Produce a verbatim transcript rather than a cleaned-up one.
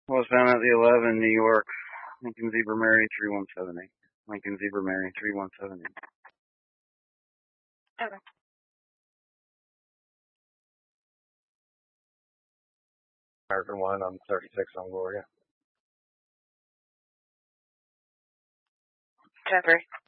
Was found at the eleven, New York. Lincoln Zebra Mary three one seven eight. Lincoln Zebra Mary three one seven eight. Okay. American one on thirty-six on Gloria. ten three.